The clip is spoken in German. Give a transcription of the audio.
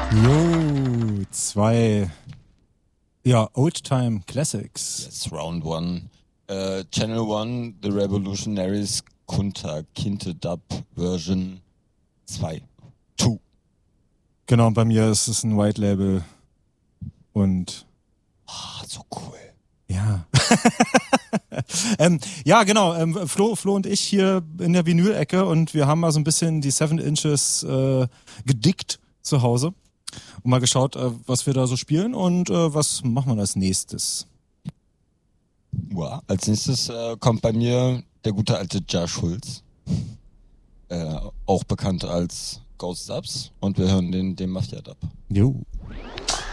Jo, zwei, Oldtime Classics. Yes, Round One. Channel One, The Revolutionaries, Kunta Kinte Dub Version 2. Genau, bei mir ist es ein White Label und So cool. ja. Genau. Flo und ich hier in der Vinyl-Ecke und wir haben mal so ein bisschen die 7 Inches gedickt zu Hause und mal geschaut, was wir da so spielen und was machen wir als nächstes. Ja, als nächstes kommt bei mir der gute alte Ja Schulz. Auch bekannt als Ghost Dubs und wir hören den Mafia Dub. Jo.